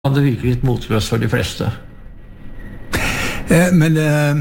kan det virke litt motløst for de fleste. Men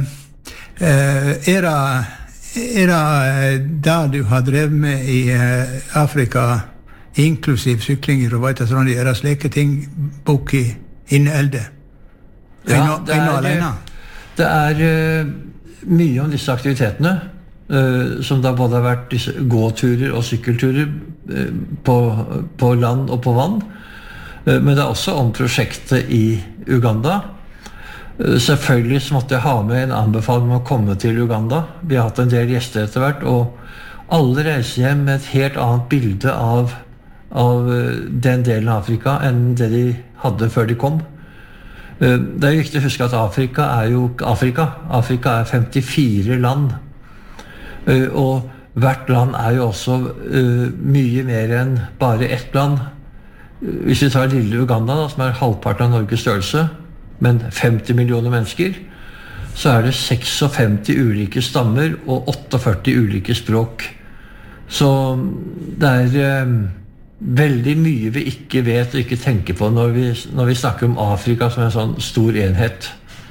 er det der du har drevet med i Afrika, inklusiv syklinger og vet sånn, er det slike ting bok i inneelde? Ja, det er mye om disse aktivitetene, som da både har vært disse gåturer og sykkelturer på land og på vann. Men det er også om prosjektet i Uganda. Selvfølgelig så måtte jeg ha med en anbefaling om å komme til Uganda. Vi har hatt en del gjester etter hvert, og alle reiser hjem med et helt annet bilde av den delen av Afrika enn det de hadde før de kom. Det er viktig å huske at Afrika er jo Afrika. Afrika er 54 land. Og hvert land er jo også mye mer enn bare ett land. Hvis vi tar lille Uganda, da, som er halvparten av Norges størrelse, men 50 millioner mennesker, så er det 56 ulike stammer og 48 ulike språk. Så det er veldig mye vi ikke vet og ikke tenker på når vi snakker om Afrika som en sånn stor enhet.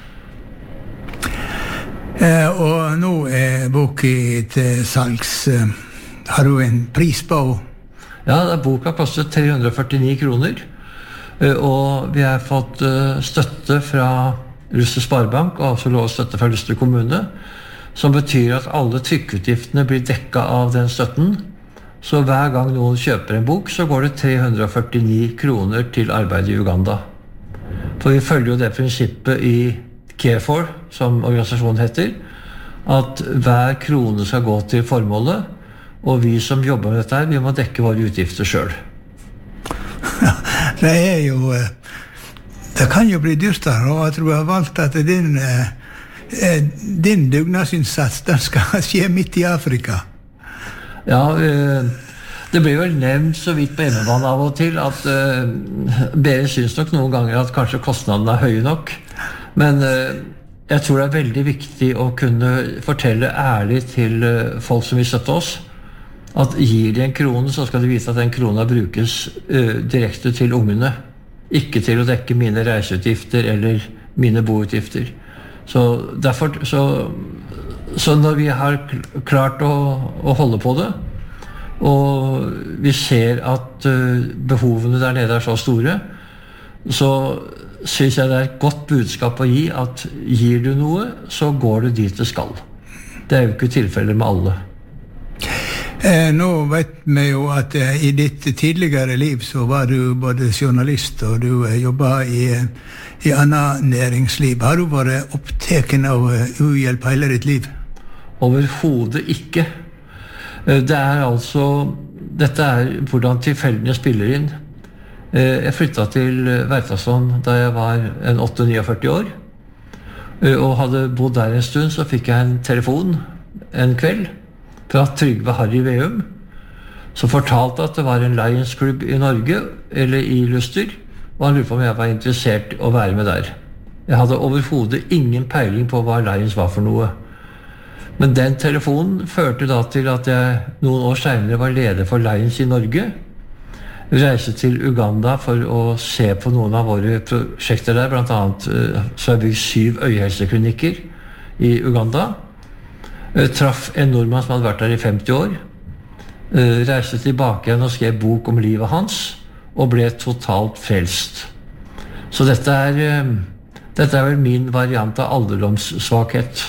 Og nå er boken til salgs. Har du en pris på? Ja, boka kostet 349 kroner, og vi har fått støtte fra Luster Sparebank, og også lov støtte fra Luster kommune, som betyr at alle trykkutgiftene blir dekket av den støtten. Så hver gang noen kjøper en bok, så går det 349 kroner til arbeid i Uganda. For vi følger jo det prinsippet i CARE4, som organisasjonen heter, at hver krone skal gå til formålet, og vi som jobber med dette her, vi må dekke våre utgifter selv. Det er jo, det kan jo bli dyrt der, og jeg tror jeg har valgt at din dugnadsinnsats, den skal skje midt i Afrika. Ja, det blir vel nevnt så vidt på hjemmebane av og til at dere synes nok noen ganger at kanskje kostnadene er høye nok, men jeg tror det er veldig viktig å kunne fortelle ærlig til folk som vil støtte oss, at gir de en krone, så skal de vite at den krona brukes direkte til ungene, ikke til å dekke mine reiseutgifter eller mine boutgifter. Så derfor, så når vi har klart å holde på det, og vi ser at behovene der nede er så store, så synes jeg det er et godt budskap å gi, at gir du noe, så går du dit det skal. Det er jo ikke tilfellet med alle. Nå vet vi jo at i ditt tidligere liv så var du både journalist og du jobbet i annet næringsliv. Har du vært opptatt av uhjelp hele ditt liv? Overhodet ikke. Det er altså, dette er hvordan tilfeldigene spiller inn. Jeg flyttet til Veitastrand da jeg var en 48-49 år, og hadde bodd der en stund, så fikk jeg en telefon en kveld fra Trygve Harry Veum, som fortalte at det var en Lions Club i Norge, eller i Luster, og han lurte på om jeg var interessert i å være med der. Jeg hadde overhodet ingen peiling på hva Lions var for noe. Men den telefonen førte da til at jeg noen år senere var leder for Lions i Norge, reiste til Uganda for å se på noen av våre prosjekter der, blant annet så har jeg bygd 7 øyehelseklinikker i Uganda. Traff en nordmann som hadde vært der i 50 år, reiste tilbake igjen og skrev bok om livet hans, og ble totalt frelst. Så dette er vel min variant av alderdomssvakhet.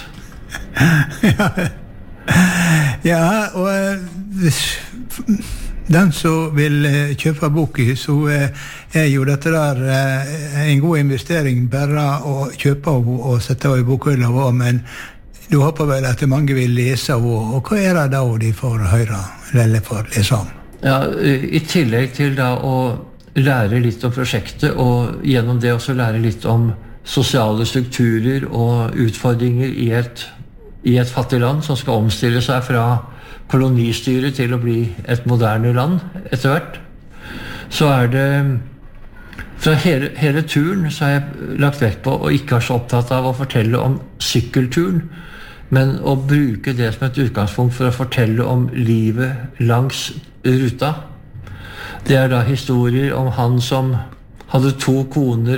Ja, og den som vil kjøpe boken, så er jo dette der en god investering bare å kjøpe og sette i bokhylla, men du håper vel at mange vil lese, og hva er det da de får høre, eller får lese om? Ja, i tillegg til da å lære litt om prosjektet, og gjennom det også lære litt om sosiale strukturer og utfordringer i et fattig land som skal omstille seg fra kolonistyre til å bli et moderne land etter hvert, så er det fra hele turen så har jeg lagt vekt på og ikke er så opptatt av å fortelle om sykkelturen, men å bruke det som et utgangspunkt for å fortelle om livet langs ruta. Det er da historier om han som hadde 2 koner